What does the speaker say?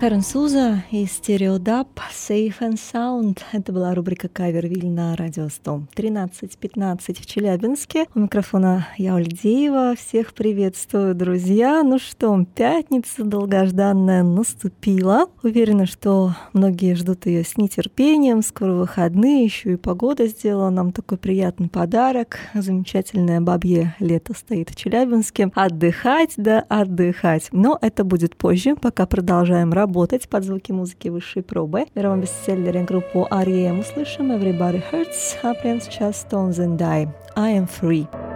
Карен Суза и Стереодаб Safe and Sound. Это была рубрика «Кавервиль» на радио 100. 13:15 в Челябинске. У микрофона я, Ольга Деева. Всех приветствую, друзья. Ну что, пятница долгожданная наступила. Уверена, что многие ждут ее с нетерпением. Скоро выходные, еще и погода сделала нам такой приятный подарок. Замечательное бабье лето стоит в Челябинске. Отдыхать, да отдыхать. Но это будет позже, пока продолжаем работать под звуки музыки высшей пробы. В мировом бестселлере группу R.E.M. услышим «Everybody Hurts», а прямо сейчас Stones and I am Free.